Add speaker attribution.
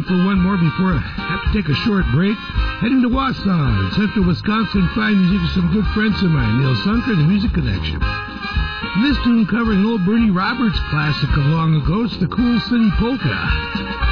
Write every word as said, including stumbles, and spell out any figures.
Speaker 1: for one more before I have to take a short break. Heading to Wausau in central Wisconsin, find music with some good friends of mine, Neil Sunker and the Music Connection. This tune covers an old Bernie Roberts classic of long ago. It's the Cool City Polka.